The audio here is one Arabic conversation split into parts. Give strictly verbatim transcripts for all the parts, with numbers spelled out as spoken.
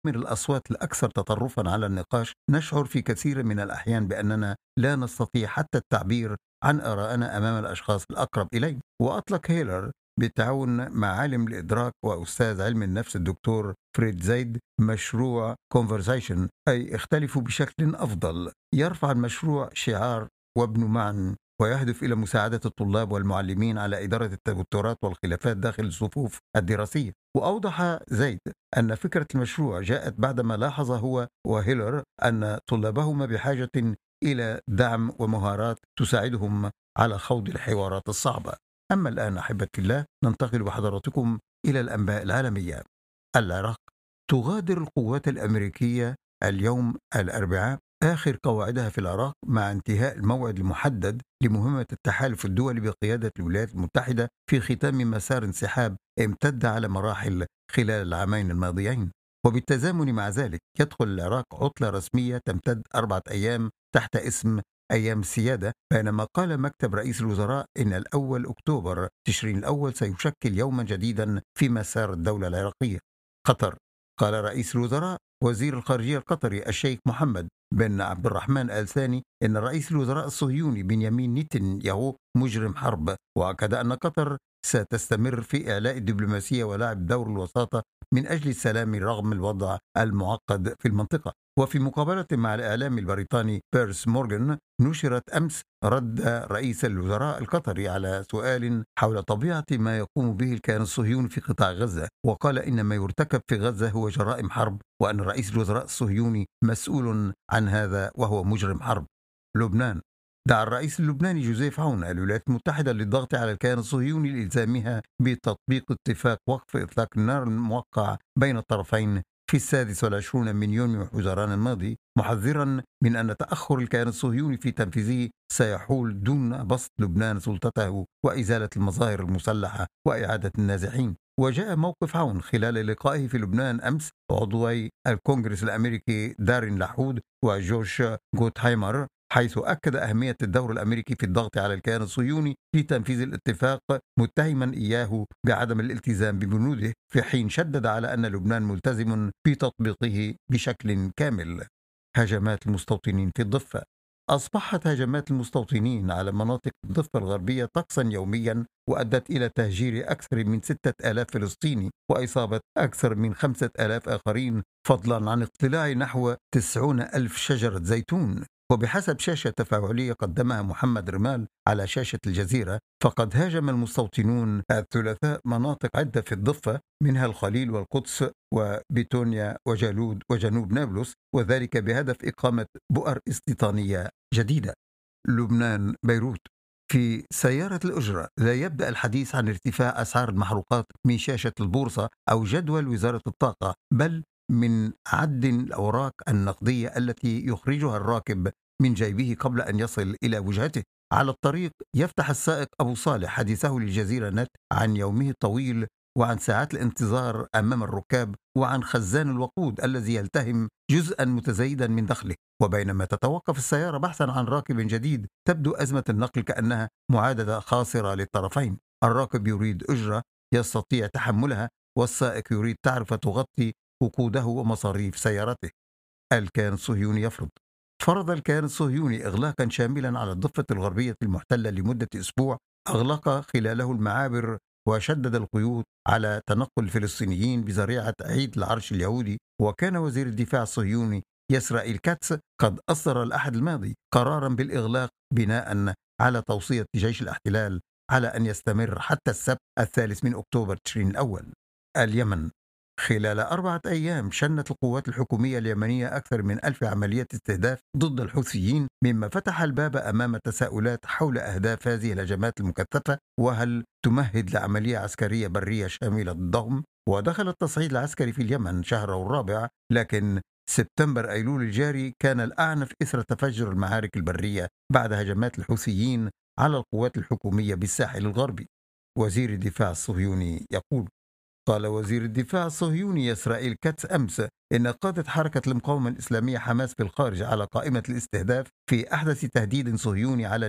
من الأصوات الأكثر تطرفًا على النقاش، نشعر في كثير من الأحيان بأننا لا نستطيع حتى التعبير عن آرائنا أمام الأشخاص الأقرب إلينا. وأطلق هيلر بالتعاون مع عالم الإدراك وأستاذ علم النفس الدكتور فريد زايد مشروع Conversation، أي اختلفوا بشكل أفضل. يرفع المشروع شعار وابنوا معًا، ويهدف إلى مساعدة الطلاب والمعلمين على إدارة التوترات والخلافات داخل الصفوف الدراسية. وأوضح زايد أن فكرة المشروع جاءت بعدما لاحظ هو وهيلر أن طلابهما بحاجة إلى دعم ومهارات تساعدهم على خوض الحوارات الصعبة. أما الآن أحبتي الله، ننتقل بحضراتكم إلى الأنباء العالمية. العراق: تغادر القوات الأمريكية اليوم الأربعاء آخر قواعدها في العراق مع انتهاء الموعد المحدد لمهمة التحالف الدولي بقيادة الولايات المتحدة في ختام مسار انسحاب امتد على مراحل خلال العامين الماضيين. وبالتزامن مع ذلك يدخل العراق عطلة رسمية تمتد أربعة أيام تحت اسم أيام السيادة، بينما قال مكتب رئيس الوزراء إن الأول أكتوبر تشرين الأول سيشكل يوما جديدا في مسار الدولة العراقية. قطر: قال رئيس الوزراء وزير الخارجية القطري الشيخ محمد بن عبد الرحمن آل ثاني إن رئيس الوزراء الصهيوني بنيامين نتنياهو مجرم حرب، وأكد أن قطر ستستمر في إعلاء الدبلوماسية ولعب دور الوساطة من أجل السلام رغم الوضع المعقد في المنطقة. وفي مقابلة مع الإعلام البريطاني بيرس مورغان، نشرت أمس رد رئيس الوزراء القطري على سؤال حول طبيعة ما يقوم به الكيان الصهيوني في قطاع غزة، وقال إن ما يرتكب في غزة هو جرائم حرب، وأن رئيس الوزراء الصهيوني مسؤول عن هذا وهو مجرم حرب. لبنان: دعا الرئيس اللبناني جوزيف عون الولايات المتحدة للضغط على الكيان الصهيوني لإلزامها بتطبيق اتفاق وقف إطلاق النار الموقع بين الطرفين في السادس والعشرون من يونيو حزيران الماضي، محذرا من أن تأخر الكيان الصهيوني في تنفيذه سيحول دون بسط لبنان سلطته وإزالة المظاهر المسلحة وإعادة النازحين. وجاء موقف عون خلال لقائه في لبنان أمس عضوي الكونغرس الأمريكي دارين لحود وجوش غوتهايمر، حيث أكد أهمية الدور الأمريكي في الضغط على الكيان الصهيوني لتنفيذ الاتفاق، متهما إياه بعدم الالتزام ببنوده، في حين شدد على أن لبنان ملتزم بتطبيقه بشكل كامل. هجمات المستوطنين في الضفة: أصبحت هجمات المستوطنين على مناطق الضفة الغربية طقسا يوميا، وأدت إلى تهجير أكثر من ستة آلاف فلسطيني وإصابة أكثر من خمسة آلاف آخرين، فضلا عن اقتلاع نحو تسعون ألف شجرة زيتون. وبحسب شاشة تفاعلية قدمها محمد رمال على شاشة الجزيرة، فقد هاجم المستوطنون الثلاثاء مناطق عدة في الضفة، منها الخليل والقدس وبيتونيا وجالود وجنوب نابلس، وذلك بهدف إقامة بؤر استيطانية جديدة. لبنان: بيروت: في سيارة الأجرة لا يبدأ الحديث عن ارتفاع أسعار المحروقات من شاشة البورصة أو جدول وزارة الطاقة، بل من عد الأوراق النقدية التي يخرجها الراكب من جيبه قبل أن يصل إلى وجهته. على الطريق يفتح السائق أبو صالح حديثه للجزيرة نت عن يومه الطويل وعن ساعات الانتظار أمام الركاب وعن خزان الوقود الذي يلتهم جزءا متزايدا من دخله. وبينما تتوقف السيارة بحثا عن راكب جديد، تبدو أزمة النقل كأنها معادلة خاسرة للطرفين. الراكب يريد أجرة يستطيع تحملها، والسائق يريد تعرفة تغطي وقوده ومصاريف سيارته. الكيان الصهيوني يفرض: فرض الكيان الصهيوني إغلاقا شاملا على الضفة الغربية المحتلة لمدة أسبوع، أغلق خلاله المعابر وشدد القيود على تنقل الفلسطينيين بذريعة عيد العرش اليهودي. وكان وزير الدفاع الصهيوني يسرائيل كاتس قد أصدر الأحد الماضي قرارا بالإغلاق بناء على توصية جيش الاحتلال على أن يستمر حتى السبت الثالث من أكتوبر تشرين الأول. اليمن: خلال أربعة أيام شنت القوات الحكومية اليمنية أكثر من ألف عملية استهداف ضد الحوثيين، مما فتح الباب أمام تساؤلات حول أهداف هذه الهجمات المكثفة، وهل تمهد لعملية عسكرية برية شاملة ضدهم. ودخل التصعيد العسكري في اليمن شهره الرابع، لكن سبتمبر أيلول الجاري كان الأعنف إثر تفجر المعارك البرية بعد هجمات الحوثيين على القوات الحكومية بالساحل الغربي. وزير الدفاع الصهيوني يقول: قال وزير الدفاع الصهيوني إسرائيل كاتس أمس إن قادة حركة المقاومة الإسلامية حماس في الخارج على قائمة الاستهداف في أحدث تهديد صهيوني علني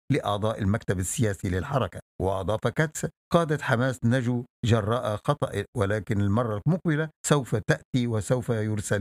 لأعضاء المكتب السياسي للحركة. وأضاف كاتس: قادة حماس نجوا جراء خطأ، ولكن المرة المقبلة سوف تأتي وسوف يرسل